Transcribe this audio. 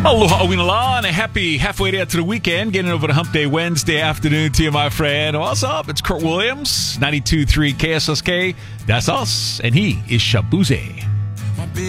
Aloha, Awinala, and a happy halfway there to the weekend. Getting over to Hump Day Wednesday afternoon to you, my friend. What's up? It's Kurt Williams, 92.3 KSSK. That's us, and he is Shabuze.